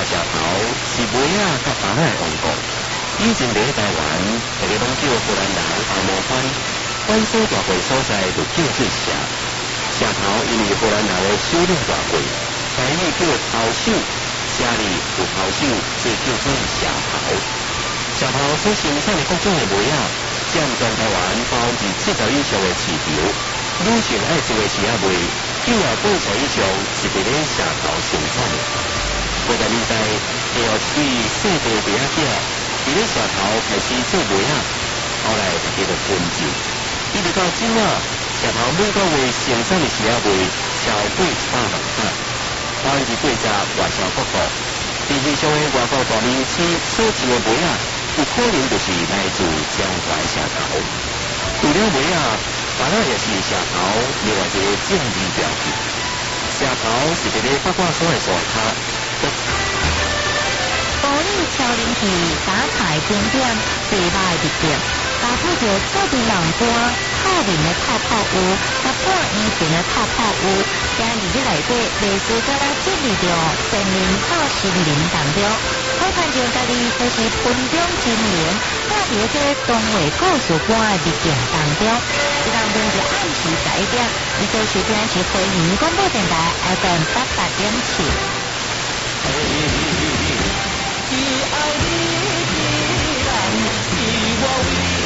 社头是梅仔甲巴仔王国。以前伫台湾，大家拢叫荷兰人阿摩番，反手大会所在就叫做社。社头因为荷兰人的首领大会，台语叫头首，社里有头首，所以叫做社头。社头所生产的各种的梅仔，占全台湾70%以上的市场。女性爱做的是仔梅，90%以上是伫咧社头生产的。我在你知，会有对细地梅仔囝，伫咧社头开始做梅仔，后来就叫做分进。一直到今仔，社头每个月生产的是仔梅超过100万克，10%外销国土。地区上的外国大名气所种的梅仔，有可能就是来自江淮社头。除了梅仔，巴仔也是社头另外一个政治标记。社头是伫咧八卦山的山脚。高丽超人气打彩点点，最歹的特点，搭配着俏皮人歌、透明的泡泡屋、甲半圆形的泡泡屋，加入这内底，类似甲咱建立着森林到森林当中，好看就家己就是分中精灵，带着这东话故事馆的历程当中，这当中是暗时11点，你所收听是回音广播电台 FM 88.7。是爱你的人，是我为。